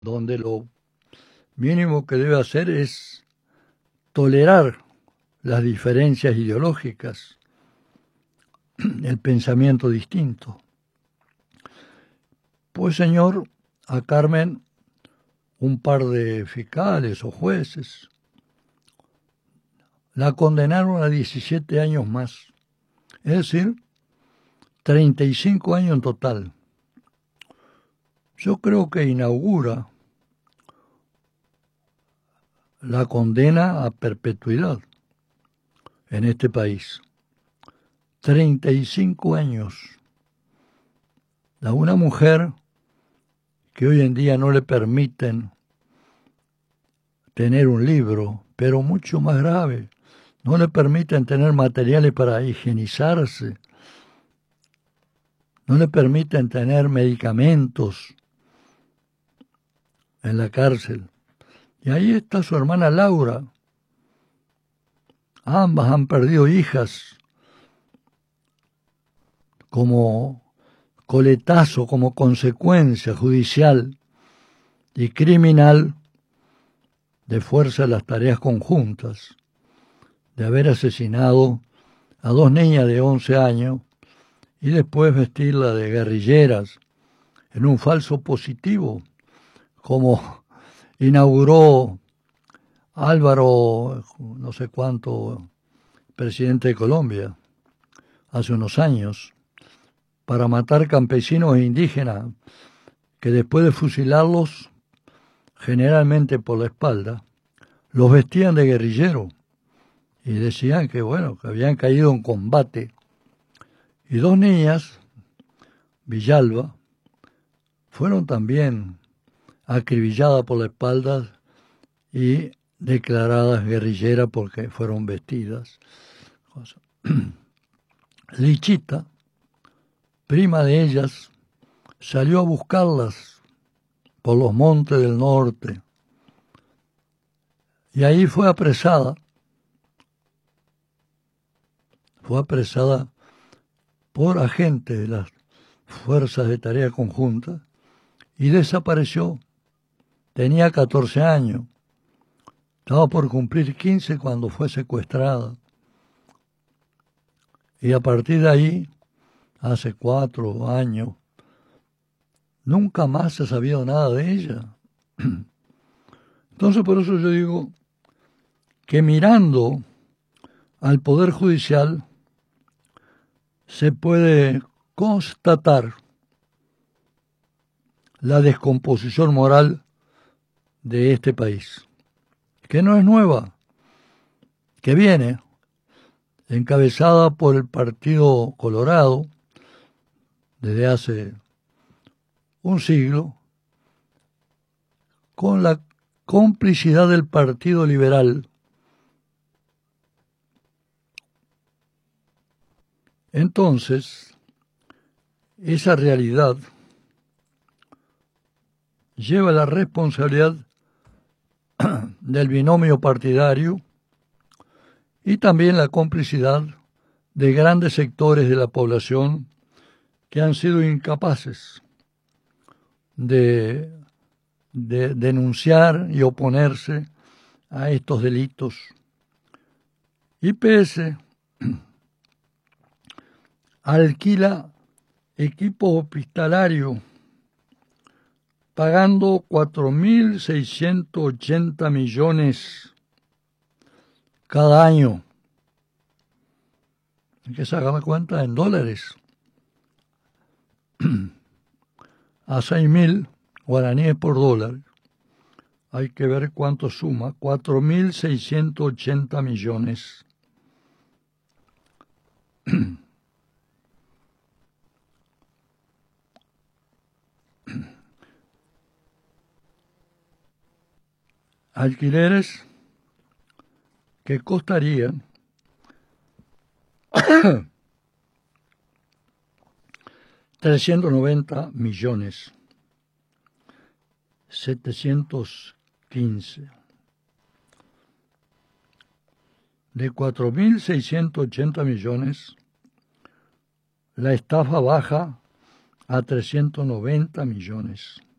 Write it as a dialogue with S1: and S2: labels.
S1: donde lo mínimo que debe hacer es tolerar las diferencias ideológicas, el pensamiento distinto. Pues, señor, a Carmen un par de fiscales o jueces la condenaron a 17 años más, es decir, 35 años en total. Yo creo que inaugura la condena a perpetuidad en este país. 35 años. A una mujer que hoy en día no le permiten tener un libro, pero mucho más grave, no le permiten tener materiales para higienizarse, no le permiten tener medicamentos en la cárcel. Y ahí está su hermana Laura. Ambas han perdido hijas como coletazo, como consecuencia judicial y criminal de fuerza de las tareas conjuntas, de haber asesinado a dos niñas de 11 años y después vestirla de guerrilleras en un falso positivo, como inauguró Álvaro, no sé cuánto, presidente de Colombia, hace unos años, para matar campesinos e indígenas, que después de fusilarlos, generalmente por la espalda, los vestían de guerrilleros y decían que, bueno, que habían caído en combate. Y dos niñas, Villalba, fueron también acribilladas por la espalda y declaradas guerrilleras porque fueron vestidas. Lichita, prima de ellas, salió a buscarlas por los montes del norte y ahí fue apresada por agentes de las fuerzas de tarea conjunta y desapareció. Tenía 14 años, estaba por cumplir 15 cuando fue secuestrada. Y a partir de ahí, hace 4 años, nunca más se ha sabido nada de ella. Entonces, por eso yo digo que mirando al Poder Judicial se puede constatar la descomposición moral de este país, que no es nueva, que viene encabezada por el Partido Colorado desde hace un siglo, con la complicidad del Partido Liberal. Entonces, esa realidad lleva la responsabilidad del binomio partidario y también la complicidad de grandes sectores de la población que han sido incapaces de denunciar y oponerse a estos delitos. IPS alquila equipo hospitalario pagando 4.680 millones cada año. Hay que sacar cuenta en dólares. A 6.000 guaraníes por dólar. Hay que ver cuánto suma. 4.680 millones. Alquileres que costarían $390 millones, 715. De 4.680 millones, la estafa baja a 390 millones.